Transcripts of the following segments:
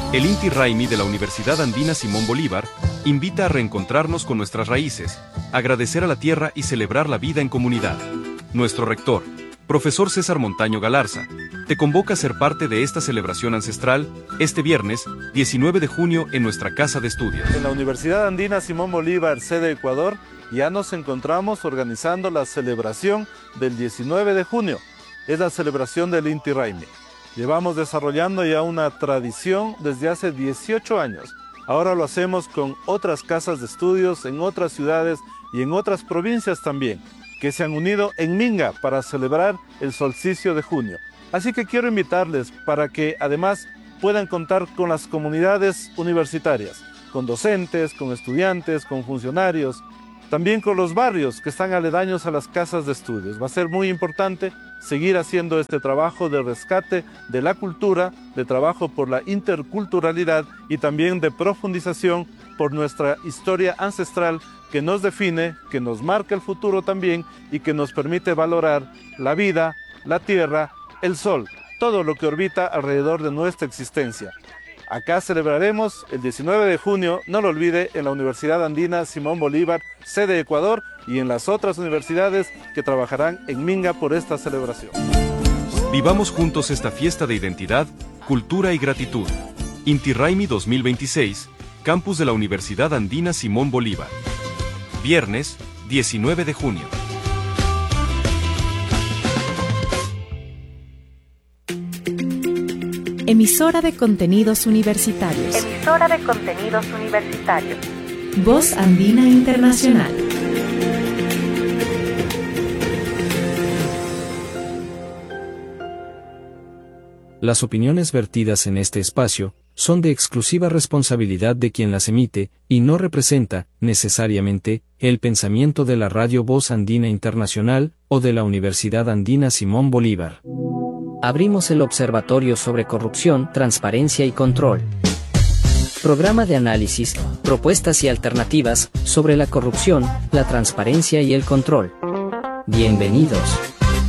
El Inti Raymi de la Universidad Andina Simón Bolívar invita a reencontrarnos con nuestras raíces, agradecer a la tierra y celebrar la vida en comunidad. Nuestro rector, profesor César Montaño Galarza, te convoca a ser parte de esta celebración ancestral este viernes 19 de junio en nuestra casa de estudios. En la Universidad Andina Simón Bolívar, sede Ecuador, ya nos encontramos organizando la celebración del 19 de junio. Es la celebración del Inti Raymi. Llevamos desarrollando ya una tradición desde hace 18 años. Ahora lo hacemos con otras casas de estudios en otras ciudades y en otras provincias también, que se han unido en Minga para celebrar el solsticio de junio. Así que quiero invitarles para que además puedan contar con las comunidades universitarias, con docentes, con estudiantes, con funcionarios, también con los barrios que están aledaños a las casas de estudios. Va a ser muy importante seguir haciendo este trabajo de rescate de la cultura, de trabajo por la interculturalidad y también de profundización por nuestra historia ancestral que nos define, que nos marca el futuro también y que nos permite valorar la vida, la tierra, el sol, todo lo que orbita alrededor de nuestra existencia. Acá celebraremos el 19 de junio, no lo olvide, en la Universidad Andina Simón Bolívar, sede Ecuador, y en las otras universidades que trabajarán en Minga por esta celebración. Vivamos juntos esta fiesta de identidad, cultura y gratitud. Inti Raymi 2026, campus de la Universidad Andina Simón Bolívar. Viernes, 19 de junio. Emisora de contenidos universitarios. Emisora de contenidos universitarios. Voz Andina Internacional. Las opiniones vertidas en este espacio son de exclusiva responsabilidad de quien las emite y no representa, necesariamente, el pensamiento de la Radio Voz Andina Internacional o de la Universidad Andina Simón Bolívar. Abrimos el Observatorio sobre Corrupción, Transparencia y Control. Programa de análisis, propuestas y alternativas sobre la corrupción, la transparencia y el control. Bienvenidos.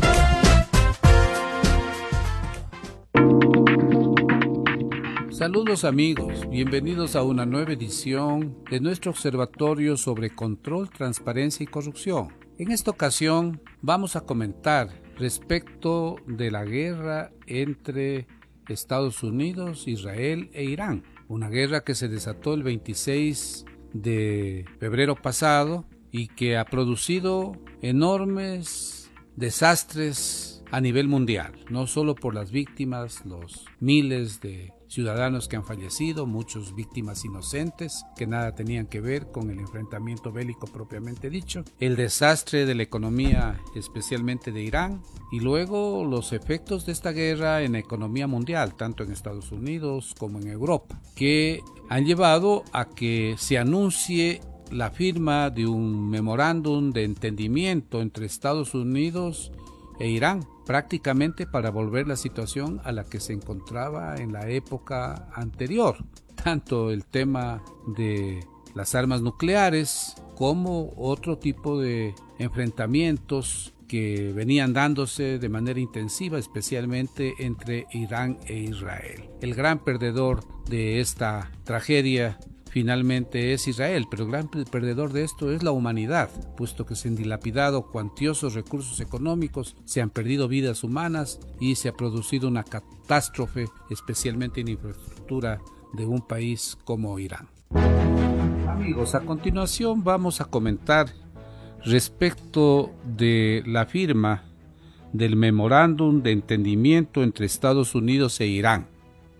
Saludos amigos, bienvenidos a una nueva edición de nuestro Observatorio sobre Control, Transparencia y Corrupción. En esta ocasión vamos a comentar respecto de la guerra entre Estados Unidos, Israel e Irán. Una guerra que se desató el 26 de febrero pasado y que ha producido enormes desastres a nivel mundial, no solo por las víctimas, los miles de ciudadanos que han fallecido, muchas víctimas inocentes que nada tenían que ver con el enfrentamiento bélico propiamente dicho, el desastre de la economía especialmente de Irán y luego los efectos de esta guerra en la economía mundial, tanto en Estados Unidos como en Europa, que han llevado a que se anuncie la firma de un memorándum de entendimiento entre Estados Unidos e Irán, prácticamente para volver la situación a la que se encontraba en la época anterior. Tanto el tema de las armas nucleares como otro tipo de enfrentamientos que venían dándose de manera intensiva, especialmente entre Irán e Israel. El gran perdedor de esta tragedia finalmente es Israel, pero el gran perdedor de esto es la humanidad, puesto que se han dilapidado cuantiosos recursos económicos, se han perdido vidas humanas y se ha producido una catástrofe, especialmente en infraestructura de un país como Irán. Amigos, a continuación vamos a comentar respecto de la firma del memorándum de entendimiento entre Estados Unidos e Irán.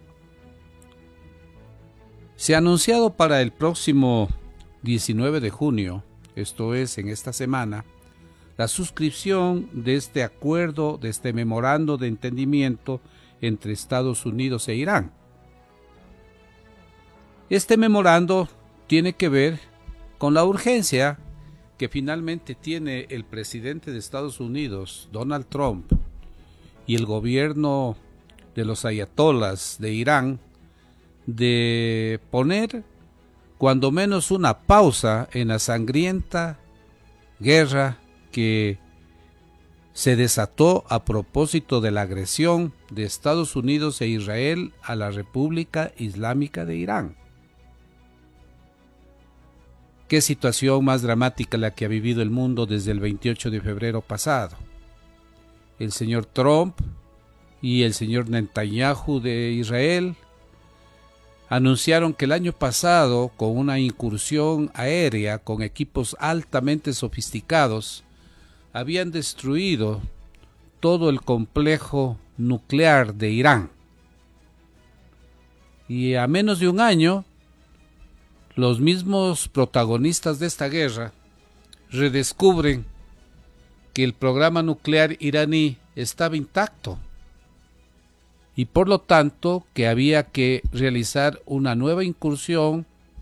Se ha anunciado para el próximo 19 de junio, esto es en esta semana, la suscripción de este acuerdo, de este memorando de entendimiento entre Estados Unidos e Irán. Este memorando tiene que ver con la urgencia que finalmente tiene el presidente de Estados Unidos, Donald Trump, y el gobierno de los ayatolas de Irán, de poner cuando menos una pausa en la sangrienta guerra que se desató a propósito de la agresión de Estados Unidos e Israel a la República Islámica de Irán. Qué situación más dramática la que ha vivido el mundo desde el 28 de febrero pasado. El señor Trump y el señor Netanyahu de Israel anunciaron que el año pasado, con una incursión aérea con equipos altamente sofisticados, habían destruido todo el complejo nuclear de Irán. Y a menos de un año, los mismos protagonistas de esta guerra redescubren que el programa nuclear iraní estaba intacto y por lo tanto que había que realizar una nueva incursión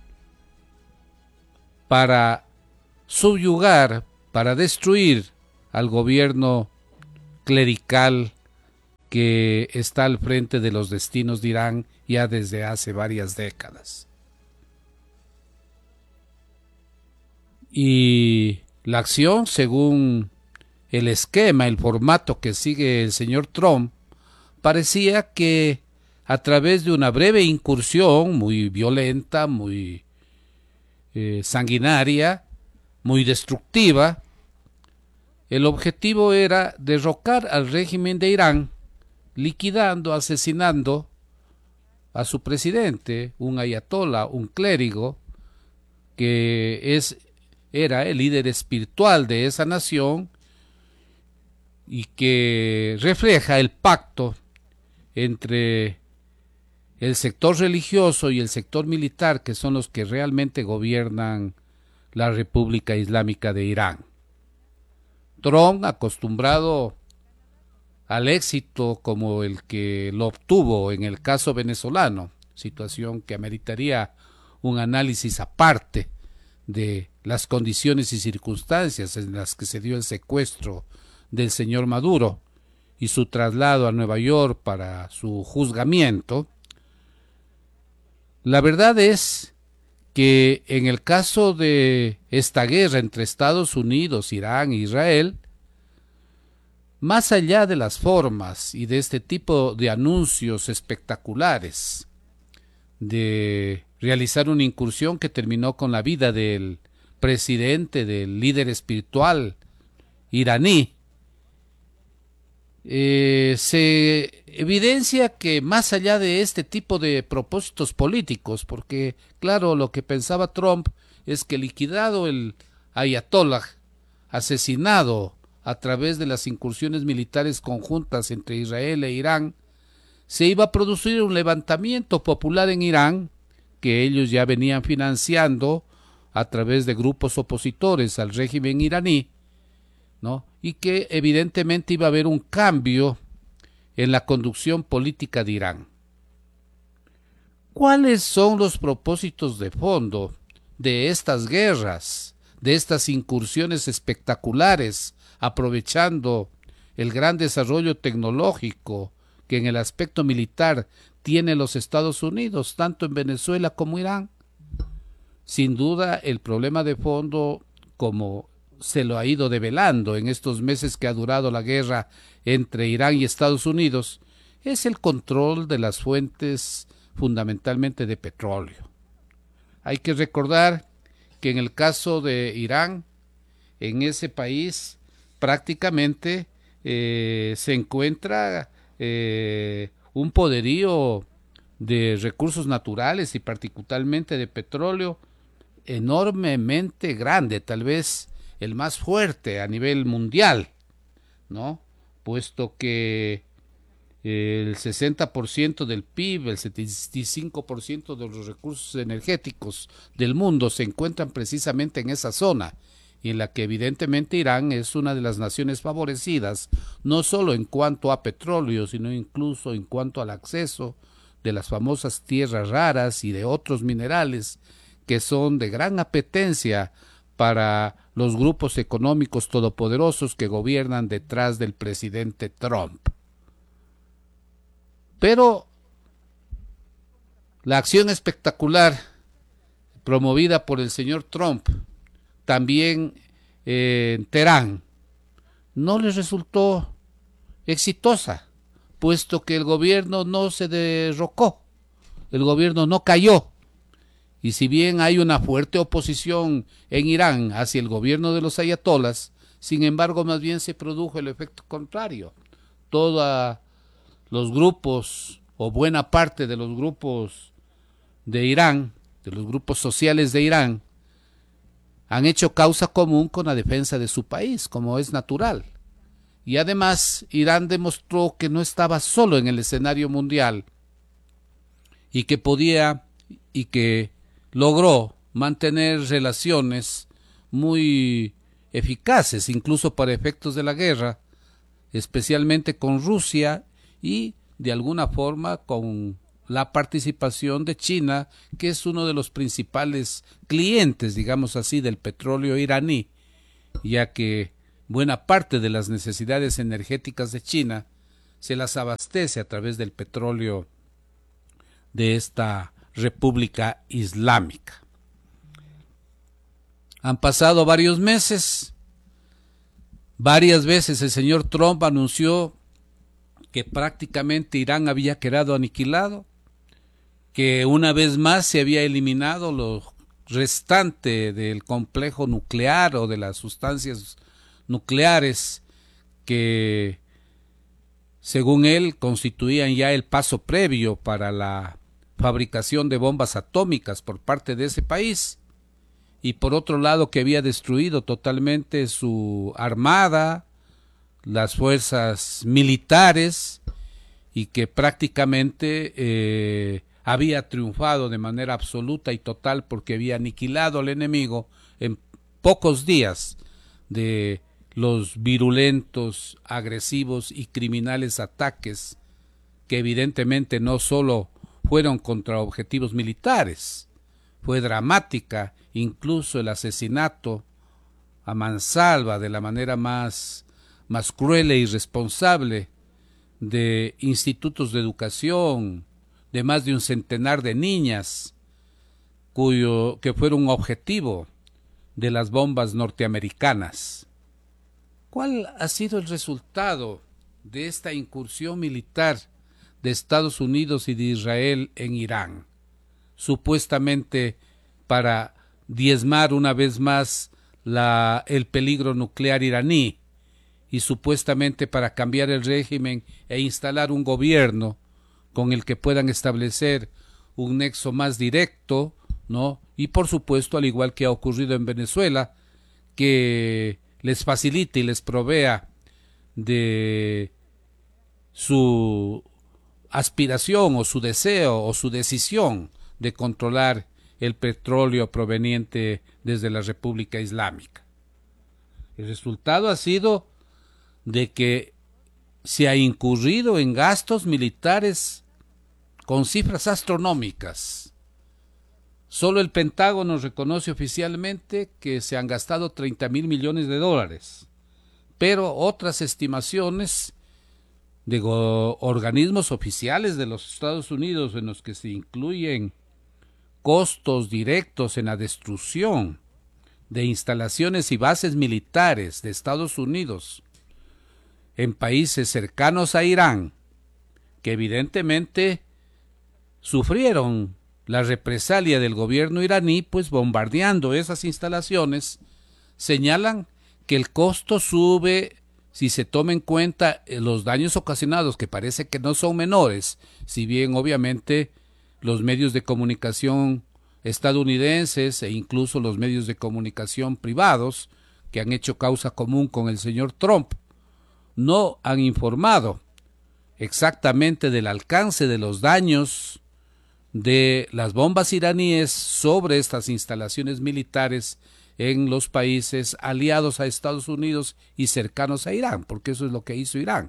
para subyugar, para destruir al gobierno clerical que está al frente de los destinos de Irán ya desde hace varias décadas. Y la acción, según el esquema, el formato que sigue el señor Trump, parecía que a través de una breve incursión muy violenta, muy sanguinaria, muy destructiva, el objetivo era derrocar al régimen de Irán, liquidando, asesinando a su presidente, un ayatolá, un clérigo, que era el líder espiritual de esa nación y que refleja el pacto entre el sector religioso y el sector militar, que son los que realmente gobiernan la República Islámica de Irán. Trump, acostumbrado al éxito como el que lo obtuvo en el caso venezolano, situación que ameritaría un análisis aparte de las condiciones y circunstancias en las que se dio el secuestro del señor Maduro y su traslado a Nueva York para su juzgamiento, la verdad es que en el caso de esta guerra entre Estados Unidos, Irán e Israel, más allá de las formas y de este tipo de anuncios espectaculares, de realizar una incursión que terminó con la vida del presidente, del líder espiritual iraní, se evidencia que más allá de este tipo de propósitos políticos, porque claro, lo que pensaba Trump es que liquidado el ayatollah, asesinado a través de las incursiones militares conjuntas entre Israel e Irán, se iba a producir un levantamiento popular en Irán, que ellos ya venían financiando a través de grupos opositores al régimen iraní, ¿no? Y que evidentemente iba a haber un cambio en la conducción política de Irán. ¿Cuáles son los propósitos de fondo de estas guerras, de estas incursiones espectaculares, aprovechando el gran desarrollo tecnológico que en el aspecto militar tiene los Estados Unidos, tanto en Venezuela como Irán? Sin duda, el problema de fondo, como se lo ha ido develando en estos meses que ha durado la guerra entre Irán y Estados Unidos, es el control de las fuentes fundamentalmente de petróleo. Hay que recordar que en el caso de Irán, en ese país prácticamente se encuentra un poderío de recursos naturales y particularmente de petróleo enormemente grande, tal vez el más fuerte a nivel mundial, ¿no? Puesto que el 60% del PIB, el 75% de los recursos energéticos del mundo se encuentran precisamente en esa zona, y en la que evidentemente Irán es una de las naciones favorecidas, no solo en cuanto a petróleo, sino incluso en cuanto al acceso de las famosas tierras raras y de otros minerales que son de gran apetencia para los grupos económicos todopoderosos que gobiernan detrás del presidente Trump. Pero la acción espectacular promovida por el señor Trump también en Teherán no les resultó exitosa, puesto que el gobierno no se derrocó, el gobierno no cayó. Y si bien hay una fuerte oposición en Irán hacia el gobierno de los ayatolás, sin embargo, más bien se produjo el efecto contrario. Todos los grupos, o buena parte de los grupos de Irán, de los grupos sociales de Irán, han hecho causa común con la defensa de su país, como es natural. Y además, Irán demostró que no estaba solo en el escenario mundial y que podía y que logró mantener relaciones muy eficaces, incluso para efectos de la guerra, especialmente con Rusia y de alguna forma con la participación de China, que es uno de los principales clientes, digamos así, del petróleo iraní, ya que buena parte de las necesidades energéticas de China se las abastece a través del petróleo de esta República Islámica. Han pasado varios meses, varias veces el señor Trump anunció que prácticamente Irán había quedado aniquilado, que una vez más se había eliminado lo restante del complejo nuclear o de las sustancias nucleares que, según él, constituían ya el paso previo para la fabricación de bombas atómicas por parte de ese país, y por otro lado que había destruido totalmente su armada, las fuerzas militares, y que prácticamente había triunfado de manera absoluta y total porque había aniquilado al enemigo en pocos días de los virulentos, agresivos y criminales ataques que evidentemente no solo fueron contra objetivos militares, fue dramática incluso el asesinato a mansalva de la manera más cruel e irresponsable de institutos de educación, de más de un centenar de niñas que fueron objetivo de las bombas norteamericanas. ¿Cuál ha sido el resultado de esta incursión militar de Estados Unidos y de Israel en Irán? Supuestamente para diezmar una vez más el peligro nuclear iraní y supuestamente para cambiar el régimen e instalar un gobierno con el que puedan establecer un nexo más directo, ¿no? Y por supuesto, al igual que ha ocurrido en Venezuela, que les facilite y les provea de su aspiración o su deseo o su decisión de controlar el petróleo proveniente desde la República Islámica. El resultado ha sido de que se ha incurrido en gastos militares con cifras astronómicas. Solo el Pentágono reconoce oficialmente que se han gastado 30,000 millones de dólares, pero otras estimaciones de organismos oficiales de los Estados Unidos, en los que se incluyen costos directos en la destrucción de instalaciones y bases militares de Estados Unidos en países cercanos a Irán, que evidentemente sufrieron la represalia del gobierno iraní, pues bombardeando esas instalaciones, señalan que el costo sube si se toma en cuenta los daños ocasionados, que parece que no son menores, si bien obviamente los medios de comunicación estadounidenses e incluso los medios de comunicación privados que han hecho causa común con el señor Trump no han informado exactamente del alcance de los daños de las bombas iraníes sobre estas instalaciones militares en los países aliados a Estados Unidos y cercanos a Irán, porque eso es lo que hizo Irán.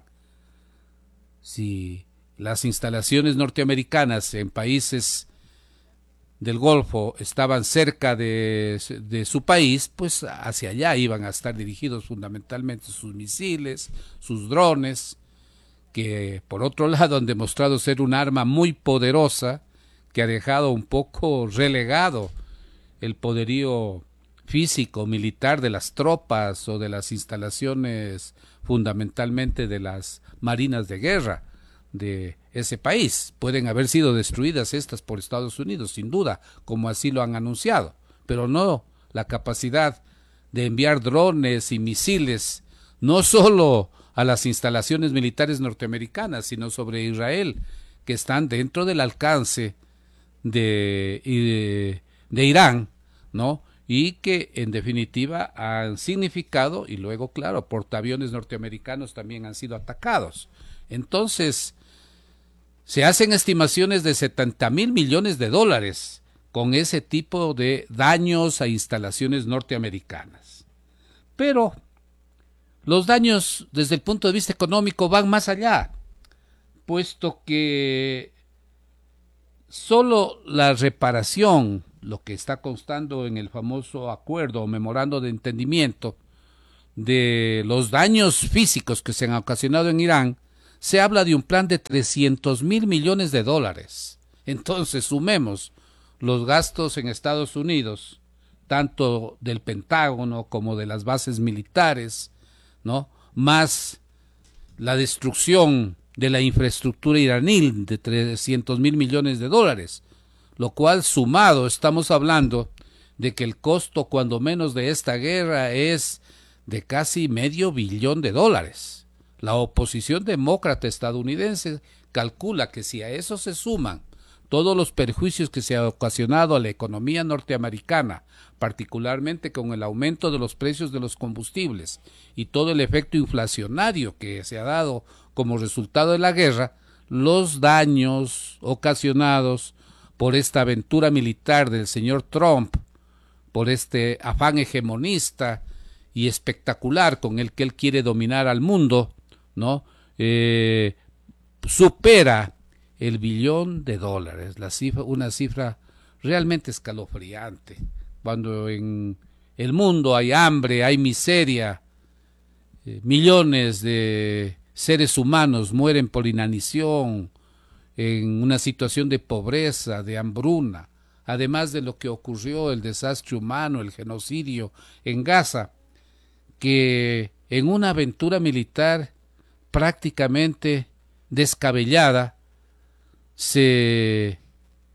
Si las instalaciones norteamericanas en países del Golfo estaban cerca de su país, pues hacia allá iban a estar dirigidos fundamentalmente sus misiles, sus drones, que por otro lado han demostrado ser un arma muy poderosa, que ha dejado un poco relegado el poderío físico, militar de las tropas o de las instalaciones fundamentalmente de las marinas de guerra de ese país. Pueden haber sido destruidas estas por Estados Unidos, sin duda, como así lo han anunciado, pero no la capacidad de enviar drones y misiles, no solo a las instalaciones militares norteamericanas, sino sobre Israel, que están dentro del alcance de Irán, ¿no? Y que en definitiva han significado, y luego claro, portaaviones norteamericanos también han sido atacados. Entonces, se hacen estimaciones de 70,000 millones de dólares con ese tipo de daños a instalaciones norteamericanas. Pero los daños desde el punto de vista económico van más allá, puesto que solo la reparación, lo que está constando en el famoso acuerdo o memorando de entendimiento de los daños físicos que se han ocasionado en Irán, se habla de un plan de 300,000 millones de dólares. Entonces sumemos los gastos en Estados Unidos, tanto del Pentágono como de las bases militares, ¿no? Más la destrucción de la infraestructura iraní de 300,000 millones de dólares, lo cual sumado estamos hablando de que el costo cuando menos de esta guerra es de casi $500 billion de dólares. La oposición demócrata estadounidense calcula que si a eso se suman todos los perjuicios que se ha ocasionado a la economía norteamericana, particularmente con el aumento de los precios de los combustibles y todo el efecto inflacionario que se ha dado como resultado de la guerra, los daños ocasionados por esta aventura militar del señor Trump, por este afán hegemonista y espectacular con el que él quiere dominar al mundo, ¿no? Supera el $1 billón, una cifra realmente escalofriante. Cuando en el mundo hay hambre, hay miseria, millones de seres humanos mueren por inanición, en una situación de pobreza, de hambruna, además de lo que ocurrió, el desastre humano, el genocidio en Gaza, que en una aventura militar prácticamente descabellada se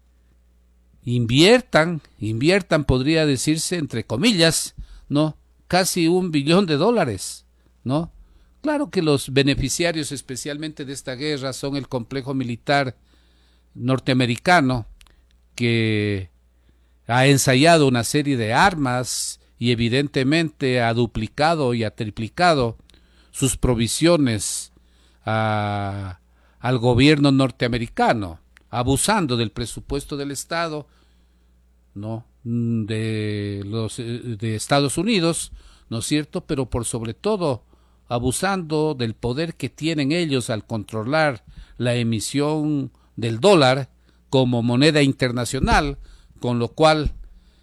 inviertan, podría decirse entre comillas, ¿no? Casi $1 billón de dólares, ¿no? Claro que los beneficiarios especialmente de esta guerra son el complejo militar norteamericano, que ha ensayado una serie de armas y evidentemente ha duplicado y ha triplicado sus provisiones al gobierno norteamericano, abusando del presupuesto del Estado, ¿no? de Estados Unidos, ¿no es cierto? Pero por sobre todo abusando del poder que tienen ellos al controlar la emisión del dólar como moneda internacional, con lo cual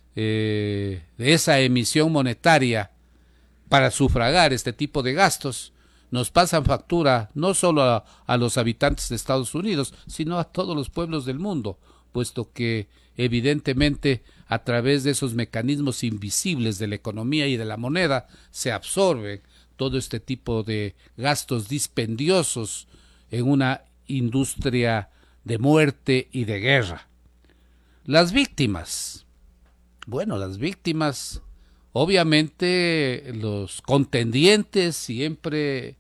de esa emisión monetaria para sufragar este tipo de gastos nos pasan factura no solo a los habitantes de Estados Unidos, sino a todos los pueblos del mundo, puesto que evidentemente a través de esos mecanismos invisibles de la economía y de la moneda se absorbe todo este tipo de gastos dispendiosos en una industria de muerte y de guerra. Las víctimas. Bueno, las víctimas, obviamente los contendientes siempre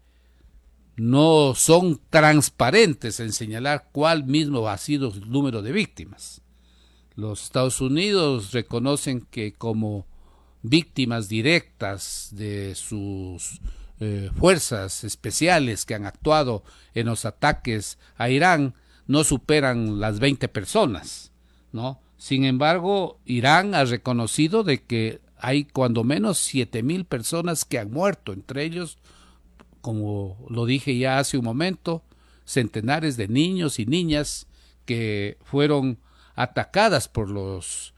no son transparentes en señalar cuál mismo ha sido el número de víctimas. Los Estados Unidos reconocen que como víctimas directas de sus fuerzas especiales que han actuado en los ataques a Irán no superan las 20 personas, ¿no? Sin embargo, Irán ha reconocido de que hay cuando menos 7,000 personas que han muerto, entre ellos, como lo dije ya hace un momento, centenares de niños y niñas que fueron atacadas por los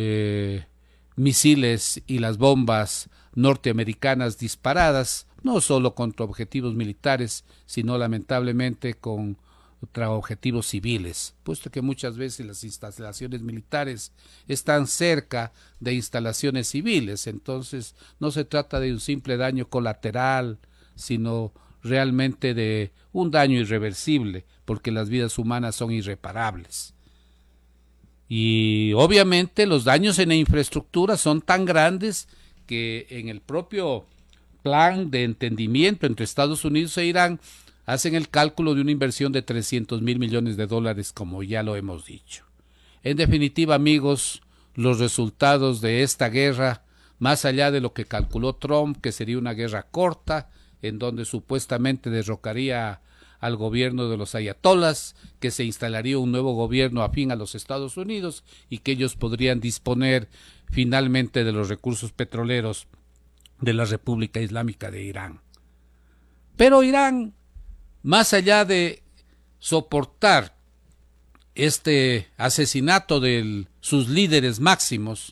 misiles y las bombas norteamericanas disparadas, no solo contra objetivos militares, sino lamentablemente contra objetivos civiles, puesto que muchas veces las instalaciones militares están cerca de instalaciones civiles, entonces no se trata de un simple daño colateral, sino realmente de un daño irreversible, porque las vidas humanas son irreparables. Y obviamente los daños en la infraestructura son tan grandes que en el propio plan de entendimiento entre Estados Unidos e Irán hacen el cálculo de una inversión de $300 mil millones, como ya lo hemos dicho. En definitiva, amigos, los resultados de esta guerra, más allá de lo que calculó Trump, que sería una guerra corta, en donde supuestamente derrocaría al gobierno de los ayatolás, que se instalaría un nuevo gobierno afín a los Estados Unidos y que ellos podrían disponer finalmente de los recursos petroleros de la República Islámica de Irán. Pero Irán, más allá de soportar este asesinato de sus líderes máximos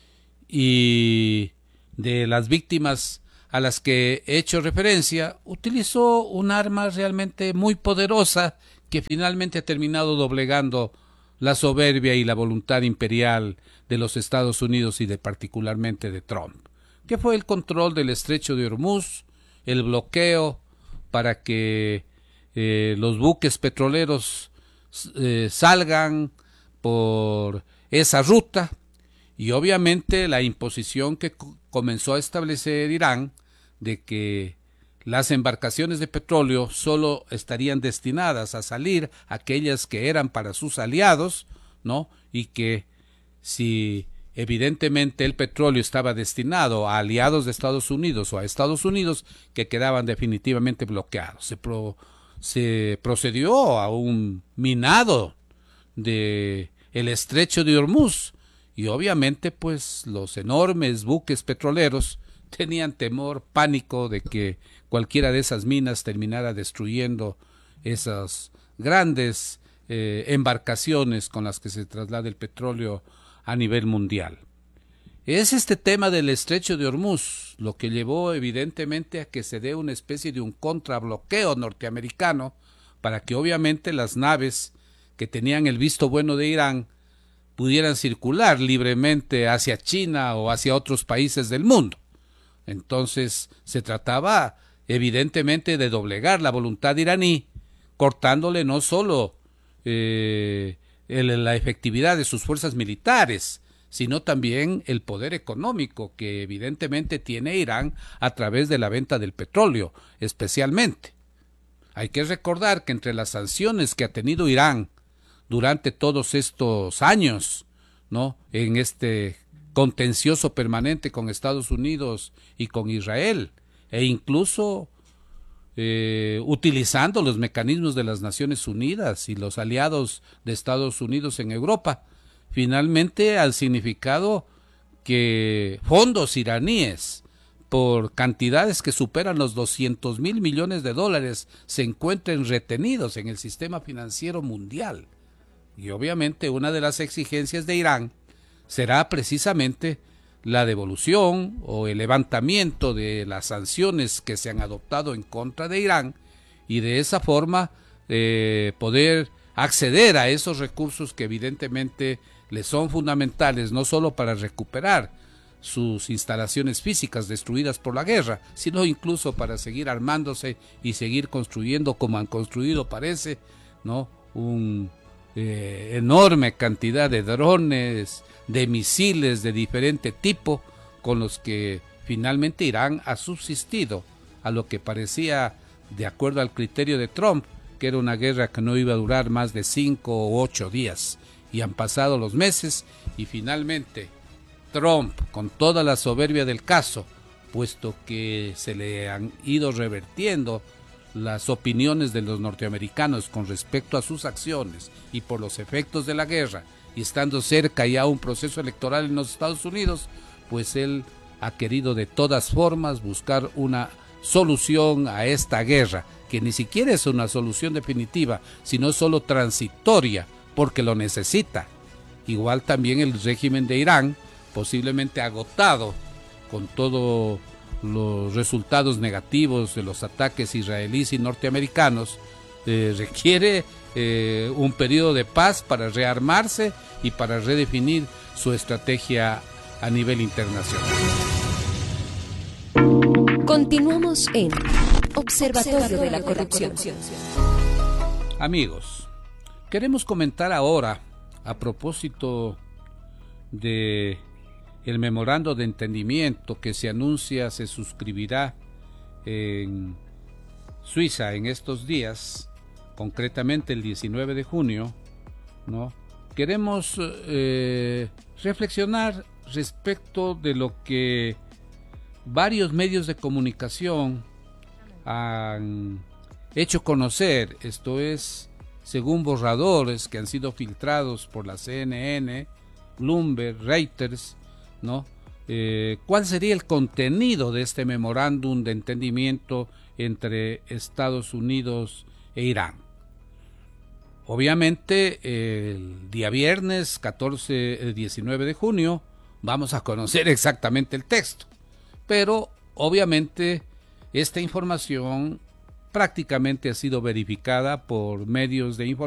y de las víctimas a las que he hecho referencia, utilizó un arma realmente muy poderosa que finalmente ha terminado doblegando la soberbia y la voluntad imperial de los Estados Unidos y particularmente de Trump, que fue el control del estrecho de Hormuz, el bloqueo para que los buques petroleros salgan por esa ruta, y obviamente la imposición que comenzó a establecer Irán de que las embarcaciones de petróleo solo estarían destinadas a salir aquellas que eran para sus aliados, ¿no? Y que si evidentemente el petróleo estaba destinado a aliados de Estados Unidos o a Estados Unidos, que quedaban definitivamente bloqueados. Se procedió a un minado de el estrecho de Hormuz, y obviamente pues los enormes buques petroleros tenían temor, pánico de que cualquiera de esas minas terminara destruyendo esas grandes embarcaciones con las que se traslada el petróleo a nivel mundial. Es este tema del estrecho de Hormuz lo que llevó evidentemente a que se dé una especie de un contrabloqueo norteamericano para que obviamente las naves que tenían el visto bueno de Irán pudieran circular libremente hacia China o hacia otros países del mundo. Entonces se trataba evidentemente de doblegar la voluntad iraní, cortándole no solo la efectividad de sus fuerzas militares, sino también el poder económico que evidentemente tiene Irán a través de la venta del petróleo, especialmente. Hay que recordar que entre las sanciones que ha tenido Irán durante todos estos años, ¿no?, en este contencioso permanente con Estados Unidos y con Israel, e incluso utilizando los mecanismos de las Naciones Unidas y los aliados de Estados Unidos en Europa, finalmente han significado que fondos iraníes por cantidades que superan los $200 mil millones se encuentren retenidos en el sistema financiero mundial. Y obviamente una de las exigencias de Irán será precisamente la devolución o el levantamiento de las sanciones que se han adoptado en contra de Irán, y de esa forma poder acceder a esos recursos que evidentemente les son fundamentales, no solo para recuperar sus instalaciones físicas destruidas por la guerra, sino incluso para seguir armándose y seguir construyendo, como han construido, parece, ¿no?, un enorme cantidad de drones, de misiles de diferente tipo, con los que finalmente Irán ha subsistido a lo que parecía, de acuerdo al criterio de Trump, que era una guerra que no iba a durar más de 5 o 8 días. Y han pasado los meses y finalmente Trump, con toda la soberbia del caso, puesto que se le han ido revertiendo las opiniones de los norteamericanos con respecto a sus acciones y por los efectos de la guerra, y estando cerca ya un proceso electoral en los Estados Unidos, pues él ha querido de todas formas buscar una solución a esta guerra, que ni siquiera es una solución definitiva, sino solo transitoria, porque lo necesita. Igual también el régimen de Irán, posiblemente agotado con todos los resultados negativos de los ataques israelíes y norteamericanos, requiere un periodo de paz para rearmarse y para redefinir su estrategia a nivel internacional. Continuamos en Observatorio de la Corrupción. Amigos, queremos comentar ahora, a propósito de el memorando de entendimiento que se anuncia se suscribirá en Suiza en estos días, concretamente el 19 de junio, ¿no? Queremos reflexionar respecto de lo que varios medios de comunicación han hecho conocer, esto es, según borradores que han sido filtrados por la CNN, Bloomberg, Reuters, ¿no? ¿Cuál sería el contenido de este memorándum de entendimiento entre Estados Unidos e Irán? Obviamente, el día viernes 19 de junio vamos a conocer exactamente el texto, pero obviamente esta información prácticamente ha sido verificada por medios de información